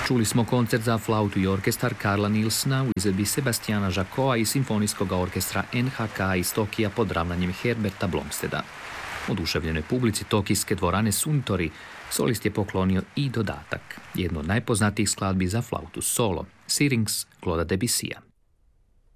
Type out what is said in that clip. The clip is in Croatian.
Čuli smo koncert za flautu i orkestar Karla Nilsna u izvedbi Sebastiana Jacoa i simfonijskog orkestra NHK iz Tokija pod ravnanjem Herberta Blomsteda. Oduševljenoj publici tokijske dvorane Suntory solist je poklonio i dodatak, jedno od najpoznatijih skladbi za flautu solo, Syrinx Claude'a Debussyja.